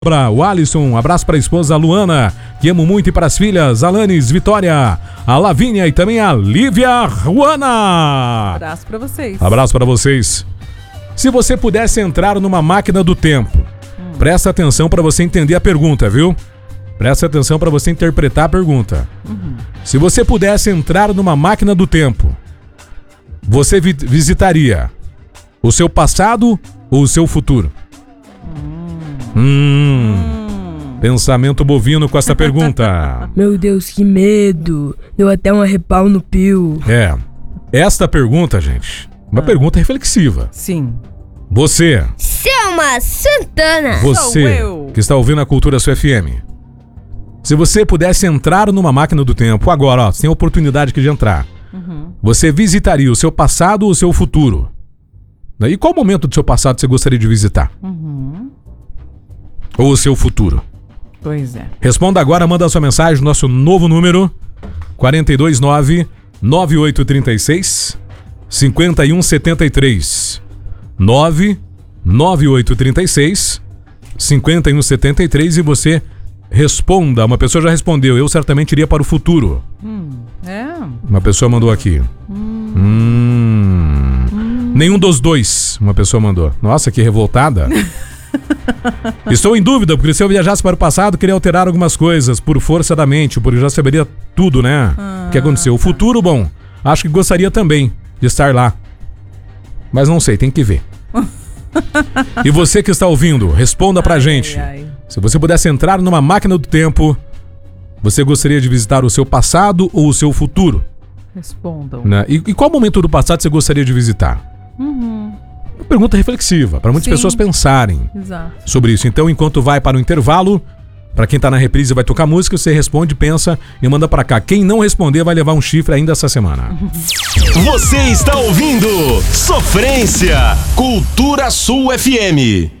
O Alisson, um abraço para a esposa Luana, que amo muito, e para as filhas Alanis, Vitória, a Lavínia e também a Lívia Ruana. Abraço para vocês. Abraço para vocês. Se você pudesse entrar numa máquina do tempo, presta atenção para você entender a pergunta, viu? Presta atenção para você interpretar a pergunta. Se você pudesse entrar numa máquina do tempo, você visitaria o seu passado ou o seu futuro? Pensamento bovino com essa pergunta. Meu Deus, que medo. Deu até um arrepio no pio. Esta pergunta, gente, uma pergunta reflexiva. Sim. Você, Selma Santana. você que está ouvindo a Cultura Sua FM, se você pudesse entrar numa máquina do tempo agora, ó, você tem a oportunidade aqui de entrar, você visitaria o seu passado ou o seu futuro? E qual momento do seu passado você gostaria de visitar? Ou o seu futuro? Pois é. Responda agora, manda a sua mensagem no nosso novo número 429-9836-5173 99836-5173 e você responda. Uma pessoa já respondeu, eu certamente iria para o futuro. Uma pessoa mandou aqui. Nenhum dos dois, uma pessoa mandou. Nossa, que revoltada. Estou em dúvida, porque se eu viajasse para o passado, queria alterar algumas coisas por força da mente, porque eu já saberia tudo, né? O que aconteceu. O futuro, bom, acho que gostaria também de estar lá. Mas não sei, tem que ver. E você que está ouvindo, responda pra gente. Se você pudesse entrar numa máquina do tempo, você gostaria de visitar o seu passado ou o seu futuro? Respondam. Né? E qual momento do passado você gostaria de visitar? Uma pergunta reflexiva, para muitas pessoas pensarem sobre isso. Então, enquanto vai para o intervalo, para quem tá na reprise vai tocar música, você responde, pensa e manda para cá. Quem não responder vai levar um chifre ainda essa semana. Você está ouvindo Sofrência, Cultura Sul FM.